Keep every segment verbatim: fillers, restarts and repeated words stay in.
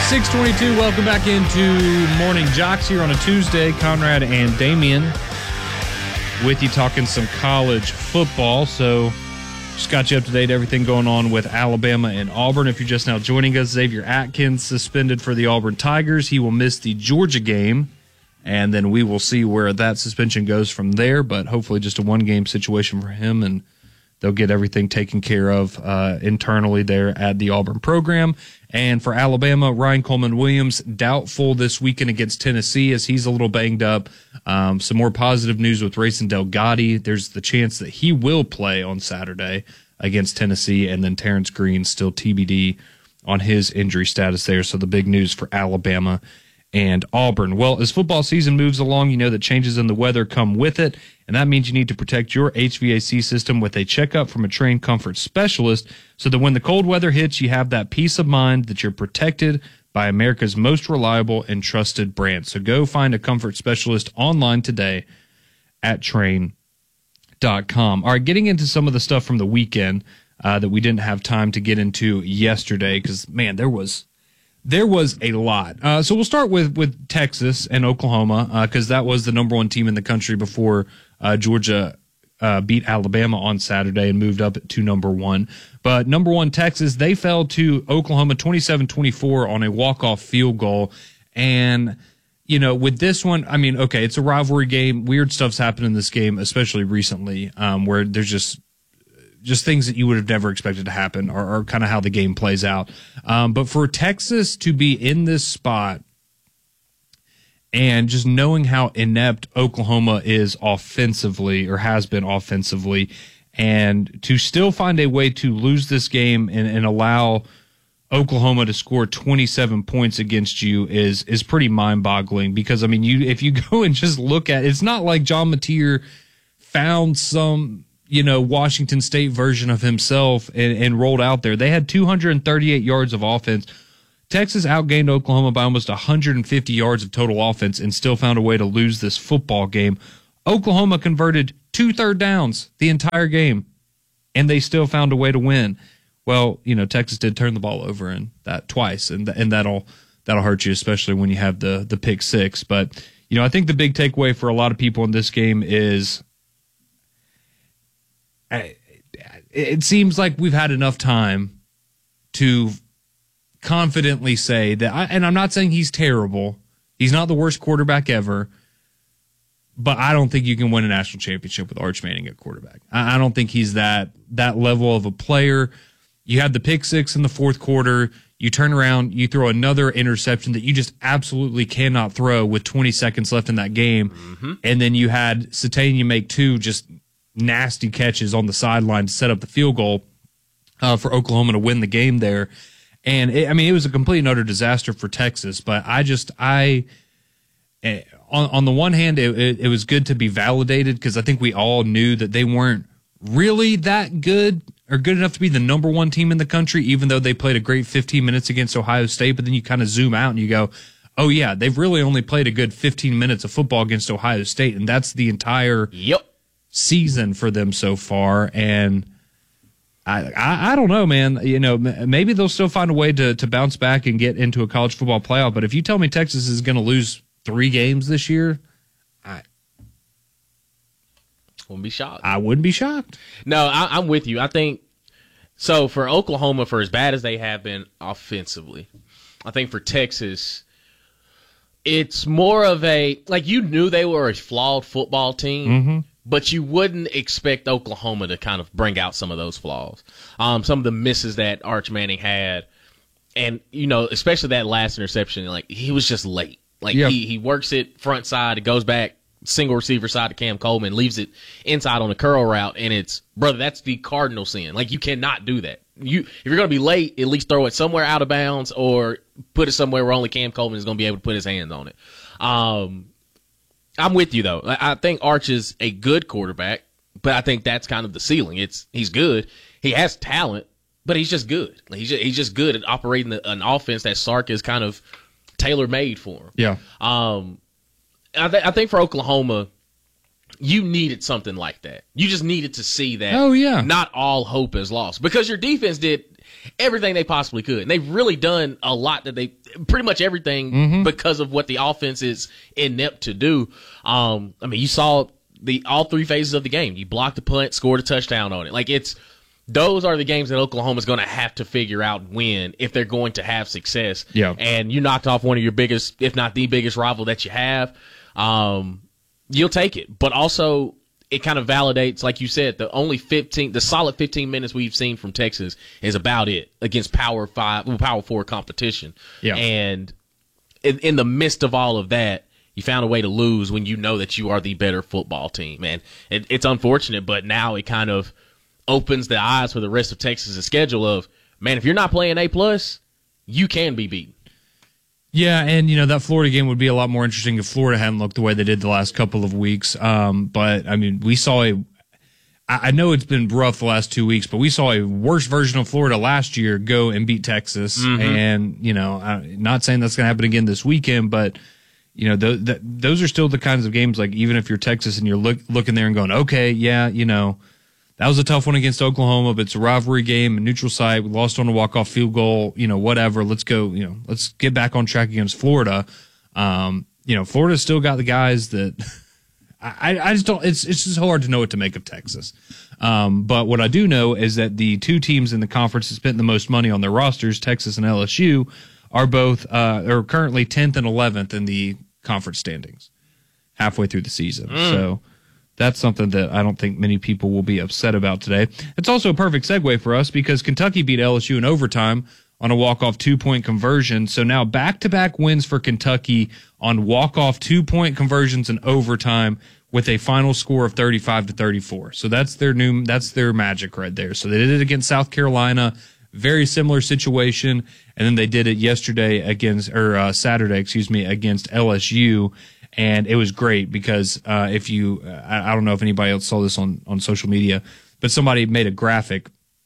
six twenty-two, welcome back into Morning Jocks here on a Tuesday. Conrad and Damian with you talking some college football. So just got you up to date, everything going on with Alabama and Auburn. If you're just now joining us, Xavier Atkins suspended for the Auburn Tigers. He will miss the Georgia game, and then we will see where that suspension goes from there. But hopefully just a one-game situation for him, and they'll get everything taken care of uh, internally there at the Auburn program. And for Alabama, Ryan Coleman-Williams, doubtful this weekend against Tennessee as he's a little banged up. Um, some more positive news with Rayson Delgatti. There's the chance that he will play on Saturday against Tennessee, and then Terrence Green still T B D on his injury status there. So the big news for Alabama and Auburn. Well, as football season moves along, you know that changes in the weather come with it, and that means you need to protect your H V A C system with a checkup from a trained comfort specialist so that when the cold weather hits, you have that peace of mind that you're protected by America's most reliable and trusted brand. So go find a comfort specialist online today at train dot com. All right, getting into some of the stuff from the weekend uh, that we didn't have time to get into yesterday because, man, there was There was a lot. Uh, so we'll start with, with Texas and Oklahoma because uh, that was the number one team in the country before uh, Georgia uh, beat Alabama on Saturday and moved up to number one. But number one, Texas, they fell to Oklahoma twenty-seven twenty-four on a walk-off field goal. And, you know, with this one, I mean, okay, it's a rivalry game. Weird stuff's happened in this game, especially recently, um, where there's just just things that you would have never expected to happen or, or kind of how the game plays out. Um, but for Texas to be in this spot and just knowing how inept Oklahoma is offensively or has been offensively, and to still find a way to lose this game and, and allow Oklahoma to score twenty-seven points against you is is pretty mind-boggling because, I mean, you if you go and just look at it, it's not like John Mateer found some – you know, Washington State version of himself and, and rolled out there. They had two hundred thirty-eight yards of offense. Texas outgained Oklahoma by almost one hundred fifty yards of total offense and still found a way to lose this football game. Oklahoma converted two third downs the entire game, and they still found a way to win. Well, you know, Texas did turn the ball over in that twice, and and that'll that'll hurt you, especially when you have the the pick six. But, you know, I think the big takeaway for a lot of people in this game is it seems like we've had enough time to confidently say that, I, and I'm not saying he's terrible. He's not the worst quarterback ever, but I don't think you can win a national championship with Arch Manning at quarterback. I, I don't think he's that that level of a player. You had the pick six in the fourth quarter. You turn around, you throw another interception that you just absolutely cannot throw with twenty seconds left in that game. Mm-hmm. And then you had Satania make two just nasty catches on the sideline to set up the field goal uh, for Oklahoma to win the game there. And, it, I mean, it was a complete and utter disaster for Texas. But I just, I, eh, on, on the one hand, it, it, it was good to be validated because I think we all knew that they weren't really that good or good enough to be the number one team in the country, even though they played a great fifteen minutes against Ohio State. But then you kind of zoom out and you go, oh, yeah, they've really only played a good fifteen minutes of football against Ohio State. And that's the entire yep. season for them so far. And I, I I don't know, man. You know, maybe they'll still find a way to to bounce back and get into a college football playoff. But if you tell me Texas is going to lose three games this year, I wouldn't be shocked. I wouldn't be shocked. No, I, I'm with you. I think so. For Oklahoma, for as bad as they have been offensively, I think for Texas, it's more of a like you knew they were a flawed football team. Mm-hmm. But you wouldn't expect Oklahoma to kind of bring out some of those flaws. Um, some of the misses that Arch Manning had. And, you know, especially that last interception, like, he was just late. Like, yep. he, he works it front side, it goes back, single receiver side to Cam Coleman, leaves it inside on a curl route, and it's, brother, that's the cardinal sin. Like, you cannot do that. You If you're going to be late, at least throw it somewhere out of bounds or put it somewhere where only Cam Coleman is going to be able to put his hands on it. Um I'm with you, though. I think Arch is a good quarterback, but I think that's kind of the ceiling. It's He's good. He has talent, but he's just good. He's just, he's just good at operating the, an offense that Sark is kind of tailor-made for him. Yeah. Um, I, th- I think for Oklahoma, you needed something like that. You just needed to see that oh, yeah. not all hope is lost. Because your defense did everything they possibly could. And they've really done a lot that they pretty much everything mm-hmm. because of what the offense is inept to do. Um, I mean, you saw the all three phases of the game. You blocked the punt, scored a touchdown on it. Like it's those are the games that Oklahoma's going to have to figure out when if they're going to have success. Yeah. And you knocked off one of your biggest, if not the biggest rival that you have. Um, you'll take it. But also it kind of validates, like you said, the only fifteen, the solid fifteen minutes we've seen from Texas is about it against Power Five, Power Four competition. Yeah. And in, in the midst of all of that, you found a way to lose when you know that you are the better football team. And it, it's unfortunate, but now it kind of opens the eyes for the rest of Texas' schedule of, man, if you're not playing A plus, you can be beaten. Yeah, and, you know, that Florida game would be a lot more interesting if Florida hadn't looked the way they did the last couple of weeks. Um, but, I mean, we saw a – I know it's been rough the last two weeks, but we saw a worse version of Florida last year go and beat Texas. Mm-hmm. And, you know, I'm not saying that's going to happen again this weekend, but, you know, th- th- those are still the kinds of games, like, even if you're Texas and you're look- looking there and going, okay, yeah, you know – that was a tough one against Oklahoma, but it's a rivalry game, a neutral site. We lost on a walk-off field goal, you know, whatever. Let's go, you know, let's get back on track against Florida. Um, you know, Florida's still got the guys that I, I just don't, it's, it's just hard to know what to make of Texas. Um, but what I do know is that the two teams in the conference that spent the most money on their rosters, Texas and L S U, are both, uh, are currently tenth and eleventh in the conference standings halfway through the season. Mm. So, that's something that I don't think many people will be upset about today. It's also a perfect segue for us because Kentucky beat L S U in overtime on a walk-off two-point conversion. So now back-to-back wins for Kentucky on walk-off two-point conversions in overtime with a final score of thirty-five to thirty-four. So that's their new that's their magic right there. So they did it against South Carolina, very similar situation, and then they did it yesterday against or uh, Saturday, excuse me, against L S U. And it was great because uh, if you, uh, I don't know if anybody else saw this on, on social media, but somebody made a graphic,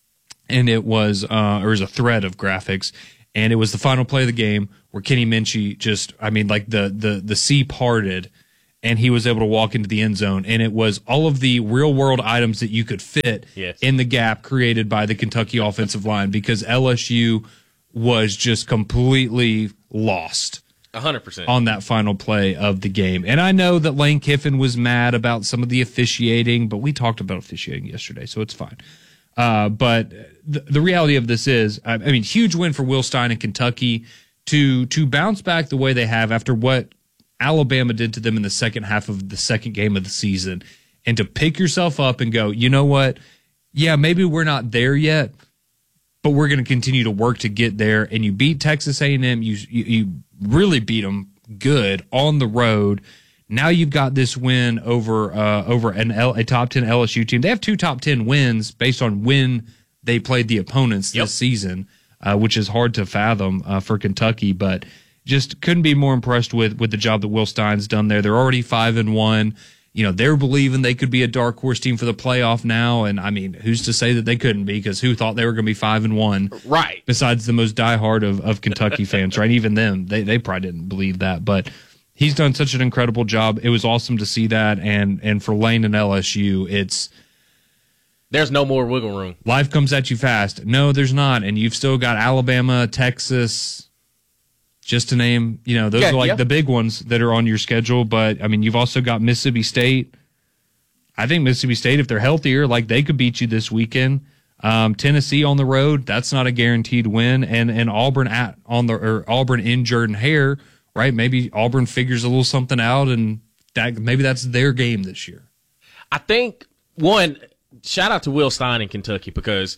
and it was, uh, or it was a thread of graphics, and it was the final play of the game where Kenny Minchie just, I mean, like the the the sea parted, and he was able to walk into the end zone, and it was all of the real world items that you could fit yes. in the gap created by the Kentucky offensive line because L S U was just completely lost. one hundred percent On that final play of the game. And I know that Lane Kiffin was mad about some of the officiating, but we talked about officiating yesterday, so it's fine. Uh, but the, the reality of this is, I mean, huge win for Will Stein in Kentucky to to bounce back the way they have after what Alabama did to them in the second half of the second game of the season, and to pick yourself up and go, you know what? Yeah, maybe we're not there yet, but we're going to continue to work to get there. And you beat Texas A and M. You, you, you really beat them good on the road. Now you've got this win over uh, over an L, a top ten L S U team. They have two top ten wins based on when they played the opponents yep. this season, uh, which is hard to fathom uh, for Kentucky. But just couldn't be more impressed with with the job that Will Stein's done there. They're already five and one. You know, they're believing they could be a dark horse team for the playoff now. And I mean, who's to say that they couldn't be? Because who thought they were going to be five and one? Right. Besides the most diehard of, of Kentucky fans, right? Even them, they, they probably didn't believe that. But he's done such an incredible job. It was awesome to see that. And, and for Lane and L S U, it's, there's no more wiggle room. Life comes at you fast. No, there's not. And you've still got Alabama, Texas, just to name, you know, those yeah, are like yeah. the big ones that are on your schedule. But, I mean, you've also got Mississippi State. I think Mississippi State, if they're healthier, like they could beat you this weekend. Um, Tennessee on the road, that's not a guaranteed win. And and Auburn at on the or Auburn in Jordan-Hare, right? Maybe Auburn figures a little something out, and that maybe that's their game this year. I think, one, shout out to Will Stein in Kentucky because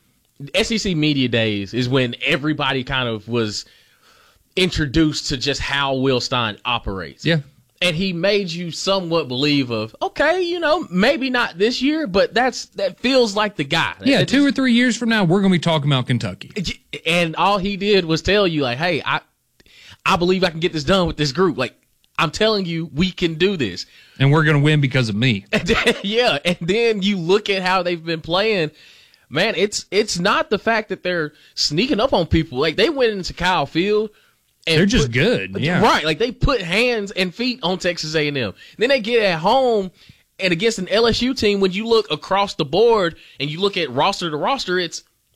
S E C Media Days is when everybody kind of was introduced to just how Will Stein operates. Yeah. And he made you somewhat believe of, okay, you know, maybe not this year, but that's that feels like the guy. Yeah, it two just, or three years from now, we're going to be talking about Kentucky. And all he did was tell you, like, hey, I I believe I can get this done with this group. Like, I'm telling you, we can do this. And we're going to win because of me. And then, yeah, and then you look at how they've been playing. Man, it's it's not the fact that they're sneaking up on people. Like, they went into Kyle Field. And they're just put, good, yeah. Right, like they put hands and feet on Texas A and M. Then they get at home and against an L S U team, when you look across the board and you look at roster to roster, it's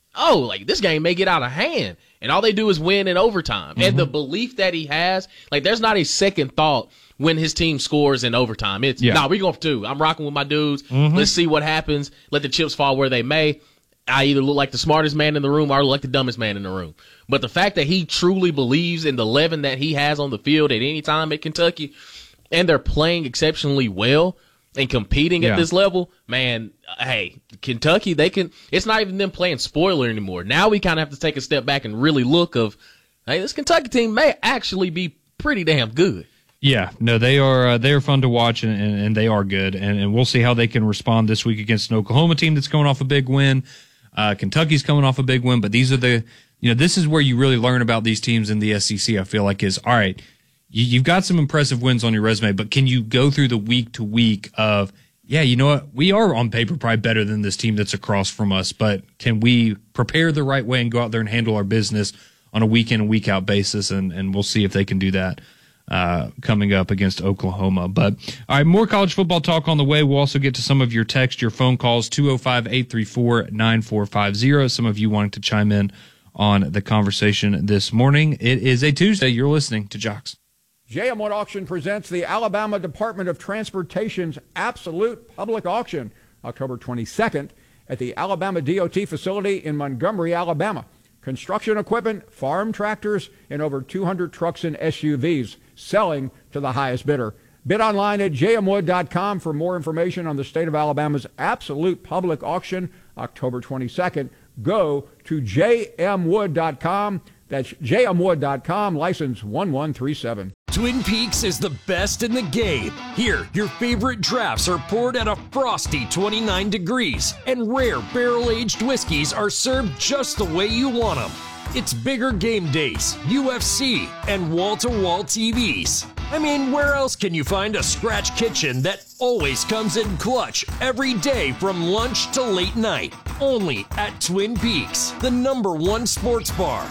oh, like this game may get out of hand. And all they do is win in overtime. Mm-hmm. And the belief that he has, like there's not a second thought when his team scores in overtime. It's, yeah. nah, we're going for two. I'm rocking with my dudes. Mm-hmm. Let's see what happens. Let the chips fall where they may. I either look like the smartest man in the room or I look like the dumbest man in the room. But the fact that he truly believes in the eleven that he has on the field at any time at Kentucky, and they're playing exceptionally well and competing yeah. at this level, man, hey, Kentucky, they can – it's not even them playing spoiler anymore. Now we kind of have to take a step back and really look of, hey, this Kentucky team may actually be pretty damn good. Yeah, no, they are uh, they are fun to watch, and, and, and they are good. And, and we'll see how they can respond this week against an Oklahoma team that's coming off a big win. Uh, Kentucky's coming off a big win, but these are the – you know, this is where you really learn about these teams in the S E C, I feel like, is, all right, you, you've got some impressive wins on your resume, but can you go through the week to week of, yeah, you know what, we are on paper probably better than this team that's across from us, but can we prepare the right way and go out there and handle our business on a week in and week out basis? And, and we'll see if they can do that uh, coming up against Oklahoma. But all right, more college football talk on the way. We'll also get to some of your text, your phone calls, two oh five, eight three four, nine four five oh. Some of you wanting to chime in on the conversation this morning. It is a Tuesday. You're listening to Jocks. J M Wood Auction presents the Alabama Department of Transportation's Absolute Public Auction, October twenty-second, at the Alabama D O T facility in Montgomery, Alabama. Construction equipment, farm tractors, and over two hundred trucks and S U Vs selling to the highest bidder. Bid online at j m wood dot com for more information on the state of Alabama's Absolute Public Auction, October twenty-second. Go to j m wood dot com. That's j m wood dot com, license one one three seven. Twin Peaks is the best in the game. Here, your favorite drafts are poured at a frosty twenty-nine degrees, and rare barrel-aged whiskeys are served just the way you want them. It's bigger game days, U F C, and wall-to-wall T Vs. I mean, where else can you find a scratch kitchen that always comes in clutch every day from lunch to late night? Only at Twin Peaks, the number one sports bar.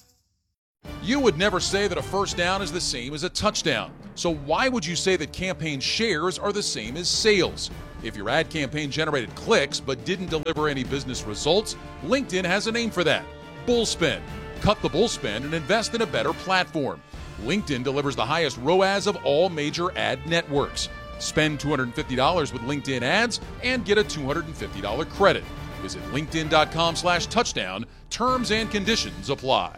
You would never say that a first down is the same as a touchdown. So why would you say that campaign shares are the same as sales? If your ad campaign generated clicks but didn't deliver any business results, LinkedIn has a name for that. Bullspend. Cut the bullspend and invest in a better platform. LinkedIn delivers the highest R O A S of all major ad networks. Spend two hundred fifty dollars with LinkedIn ads and get a two hundred fifty dollars credit. Visit linkedin dot com slash touchdown. Terms and conditions apply.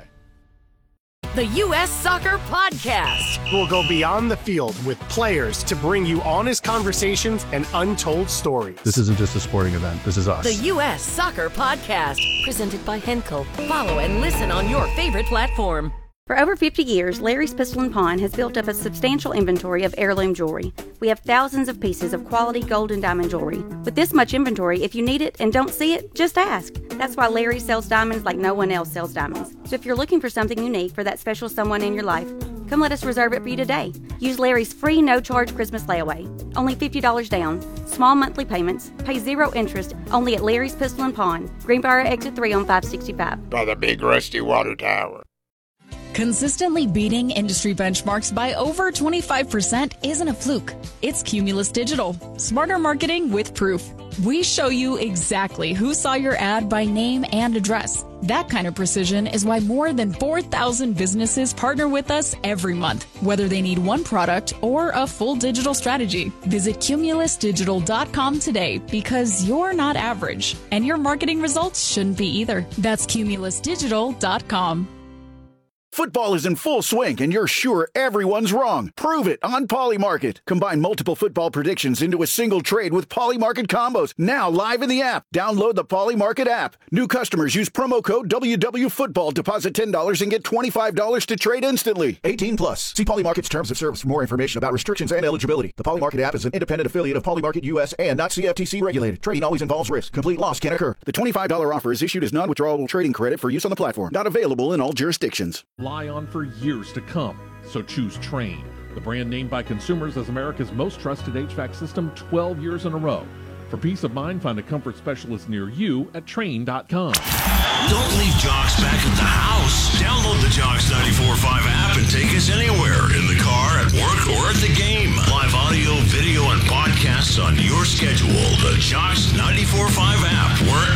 The U S Soccer Podcast. We'll go beyond the field with players to bring you honest conversations and untold stories. This isn't just a sporting event. This is us. The U S Soccer Podcast. Presented by Henkel. Follow and listen on your favorite platform. For over fifty years, Larry's Pistol and Pawn has built up a substantial inventory of heirloom jewelry. We have thousands of pieces of quality gold and diamond jewelry. With this much inventory, if you need it and don't see it, just ask. That's why Larry sells diamonds like no one else sells diamonds. So if you're looking for something unique for that special someone in your life, come let us reserve it for you today. Use Larry's free no-charge Christmas layaway. Only fifty dollars down. Small monthly payments. Pay zero interest. Only at Larry's Pistol and Pawn. Greenbrier Exit three on five sixty-five. By the big rusty water tower. Consistently beating industry benchmarks by over twenty-five percent isn't a fluke. It's Cumulus Digital. Smarter marketing with proof. We show you exactly who saw your ad by name and address. That kind of precision is why more than four thousand businesses partner with us every month, whether they need one product or a full digital strategy. Visit cumulus digital dot com today because you're not average, and your marketing results shouldn't be either. That's cumulus digital dot com. Football is in full swing, and you're sure everyone's wrong. Prove it on Polymarket. Combine multiple football predictions into a single trade with Polymarket combos. Now live in the app. Download the Polymarket app. New customers use promo code W W Football. Deposit ten dollars and get twenty-five dollars to trade instantly. eighteen plus. See Polymarket's terms of service for more information about restrictions and eligibility. The Polymarket app is an independent affiliate of Polymarket U S and not C F T C regulated. Trading always involves risk. Complete loss can occur. The twenty-five dollars offer is issued as non-withdrawable trading credit for use on the platform. Not available in all jurisdictions. Rely on for years to come, so choose Trane, the brand named by consumers as America's most trusted H V A C system twelve years in a row. For peace of mind, find a comfort specialist near you at Trane dot com. Don't leave Jocks back at the house. Download the Jocks ninety-four point five app and take us anywhere, in the car, at work, or at the game. Live audio, video, and podcasts on your schedule. The Jocks ninety-four point five app, wherever